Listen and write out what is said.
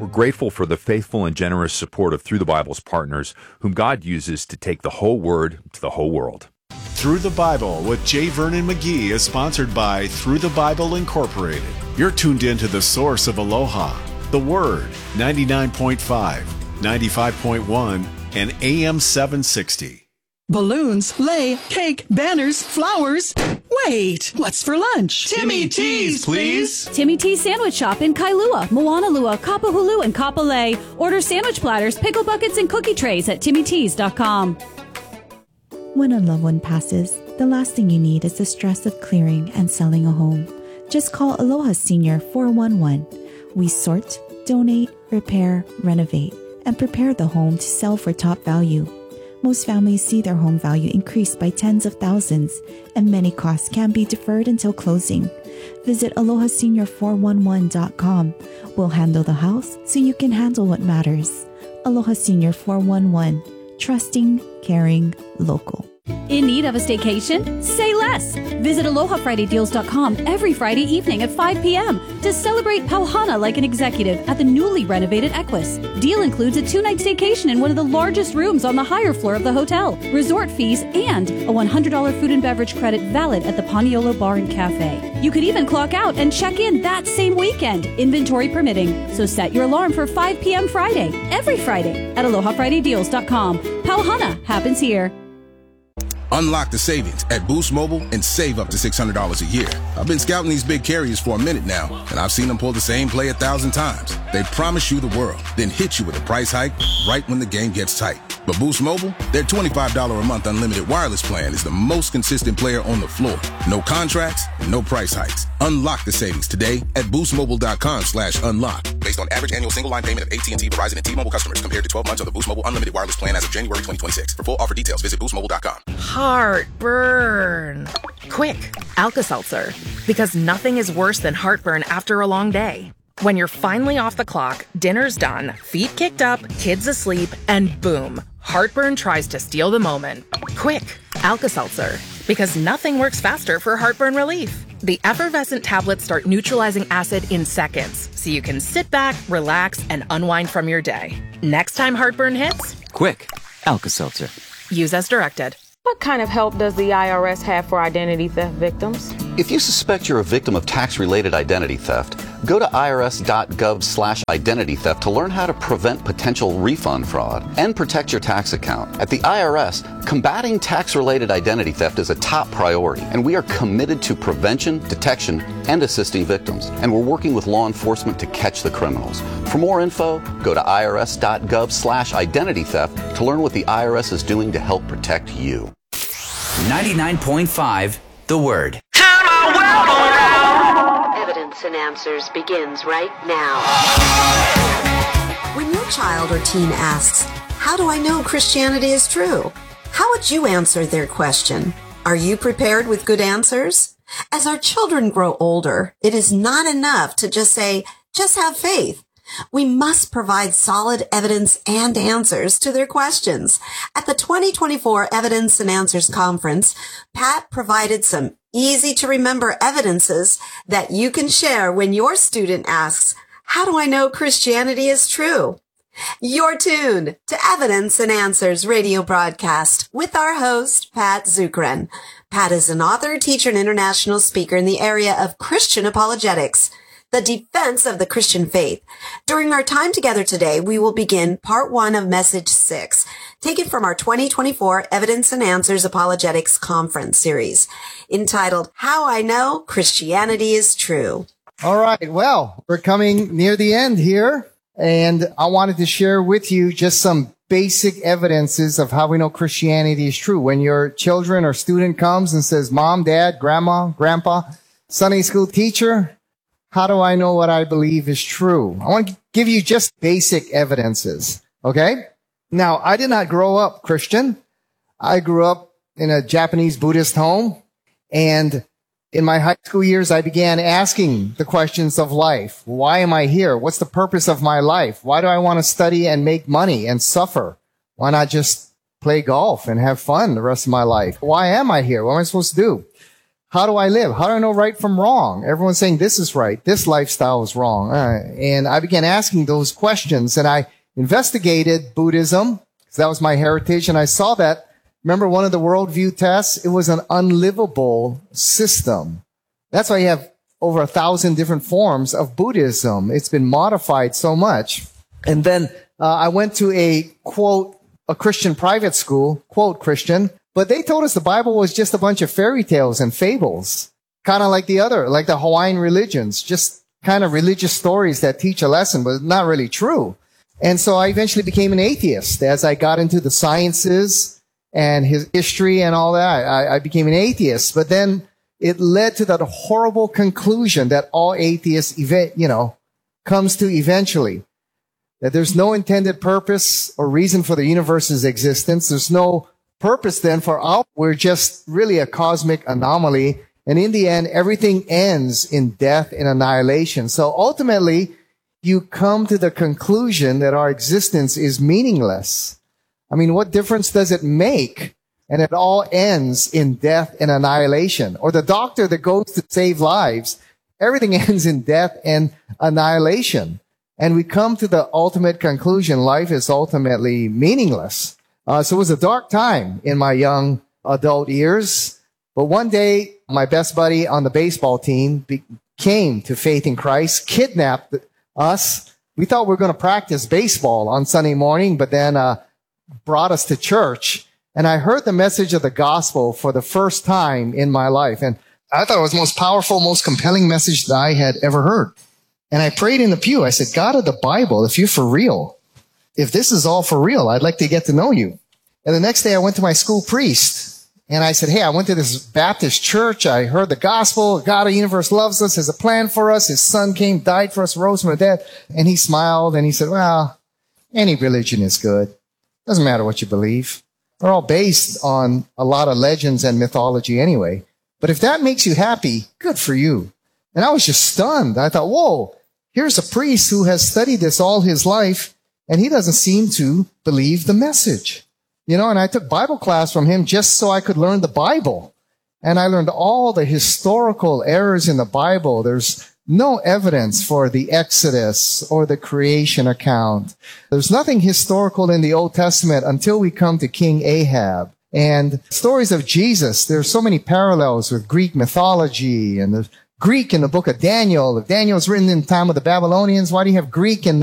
We're grateful for the faithful and generous support of Through the Bible's partners, whom God uses to take the whole Word to the whole world. Through the Bible with J. Vernon McGee is sponsored by Through the Bible Incorporated. You're tuned in to the source of Aloha, the Word, 99.5, 95.1, and AM 760. Balloons, lei, cake, banners, flowers. Wait, what's for lunch? Timmy T's, please. Timmy T's Sandwich Shop in Kailua, Moanalua, Kapahulu, and Kapolei. Order sandwich platters, pickle buckets, and cookie trays at timmytees.com. When a loved one passes, the last thing you need is the stress of clearing and selling a home. Just call Aloha Senior 411. We sort, donate, repair, renovate, and prepare the home to sell for top value. Most families see their home value increase by tens of thousands, and many costs can be deferred until closing. Visit AlohaSenior411.com. We'll handle the house so you can handle what matters. Aloha Senior 411. Trusting, caring, local. In need of a staycation? Say less. Visit AlohaFridayDeals.com every Friday evening at 5 p.m. to celebrate Pauhana like an executive at the newly renovated Equus. Deal includes a 2-night staycation in one of the largest rooms on the higher floor of the hotel, resort fees, and a $100 food and beverage credit valid at the Paniolo Bar and Cafe. You could even clock out and check in that same weekend, inventory permitting. So set your alarm for 5 p.m. Friday, every Friday at AlohaFridayDeals.com. Pauhana happens here. Unlock the savings at Boost Mobile and save up to $600 a year. I've been scouting these big carriers for a minute now, and I've seen them pull the same play 1,000 times. They promise you the world, then hit you with a price hike right when the game gets tight. But Boost Mobile, their $25 a month unlimited wireless plan is the most consistent player on the floor. No contracts and no price hikes. Unlock the savings today at boostmobile.com/unlock. Based on average annual single line payment of AT&T, Verizon, and T-Mobile customers compared to 12 months of the Boost Mobile unlimited wireless plan as of January 2026. For full offer details, visit boostmobile.com. Heartburn. Quick, Alka-Seltzer. Because nothing is worse than heartburn after a long day. When you're finally off the clock, dinner's done, feet kicked up, kids asleep, and boom, heartburn tries to steal the moment. Quick, Alka-Seltzer. Because nothing works faster for heartburn relief. The effervescent tablets start neutralizing acid in seconds, so you can sit back, relax, and unwind from your day. Next time heartburn hits, quick, Alka-Seltzer. Use as directed. What kind of help does the IRS have for identity theft victims? If you suspect you're a victim of tax-related identity theft, go to irs.gov/identity theft to learn how to prevent potential refund fraud and protect your tax account. At the IRS, combating tax-related identity theft is a top priority, and we are committed to prevention, detection, and assisting victims. And we're working with law enforcement to catch the criminals. For more info, go to irs.gov/identity theft to learn what the IRS is doing to help protect you. 99.5, The Word. Evidence and Answers begins right now. When your child or teen asks, "How do I know Christianity is true?" how would you answer their question? Are you prepared with good answers? As our children grow older, it is not enough to just say, "Just have faith." We must provide solid evidence and answers to their questions. At the 2024 Evidence and Answers Conference, Pat provided some easy-to-remember evidences that you can share when your student asks, "How do I know Christianity is true?" You're tuned to Evidence and Answers radio broadcast with our host, Pat Zukeran. Pat is an author, teacher, and international speaker in the area of Christian apologetics, the defense of the Christian faith. During our time together today, we will begin part 1 of message 6, taken from our 2024 Evidence and Answers Apologetics Conference series, entitled How I Know Christianity is True. All right. Well, we're coming near the end here, and I wanted to share with you just some basic evidences of how we know Christianity is true. When your children or student comes and says, "Mom, Dad, Grandma, Grandpa, Sunday school teacher, how do I know what I believe is true?" I want to give you just basic evidences, okay? Now, I did not grow up Christian. I grew up in a Japanese Buddhist home, and in my high school years, I began asking the questions of life. Why am I here? What's the purpose of my life? Why do I want to study and make money and suffer? Why not just play golf and have fun the rest of my life? Why am I here? What am I supposed to do? how do I live? How do I know right from wrong? Everyone's saying this is right. This lifestyle is wrong. And I began asking those questions, and I investigated Buddhism, because that was my heritage, and I saw that, remember one of the worldview tests? It was an unlivable system. That's why you have over 1,000 different forms of Buddhism. It's been modified so much. And then I went to a, quote, a Christian private school, quote, Christian, but they told us the Bible was just a bunch of fairy tales and fables, kind of like the Hawaiian religions, just kind of religious stories that teach a lesson, but not really true. And so I eventually became an atheist as I got into the sciences and his history and all that. I became an atheist, but then it led to that horrible conclusion that all atheists, comes to eventually. That there's no intended purpose or reason for the universe's existence. There's no purpose then we're just really a cosmic anomaly. And in the end, everything ends in death and annihilation. So ultimately, you come to the conclusion that our existence is meaningless. I mean, what difference does it make? And it all ends in death and annihilation. Or the doctor that goes to save lives, everything ends in death and annihilation. And we come to the ultimate conclusion, life is ultimately meaningless. So it was a dark time in my young adult years. But one day, my best buddy on the baseball team came to faith in Christ, kidnapped us. We thought we were going to practice baseball on Sunday morning, but then brought us to church. And I heard the message of the gospel for the first time in my life. And I thought it was the most powerful, most compelling message that I had ever heard. And I prayed in the pew. I said, God of the Bible, if you're for real, if this is all for real, I'd like to get to know you. And the next day I went to my school priest and I said, hey, I went to this Baptist church. I heard the gospel. God of the universe loves us, has a plan for us. His son came, died for us, rose from the dead. And he smiled and he said, well, any religion is good. Doesn't matter what you believe. They're all based on a lot of legends and mythology anyway. But if that makes you happy, good for you. And I was just stunned. I thought, whoa, here's a priest who has studied this all his life, and he doesn't seem to believe the message. And I took Bible class from him just so I could learn the Bible. And I learned all the historical errors in the Bible. There's no evidence for the Exodus or the creation account. There's nothing historical in the Old Testament until we come to King Ahab. And stories of Jesus, there's so many parallels with Greek mythology and the Greek in the book of Daniel. If Daniel was written in the time of the Babylonians, why do you have Greek in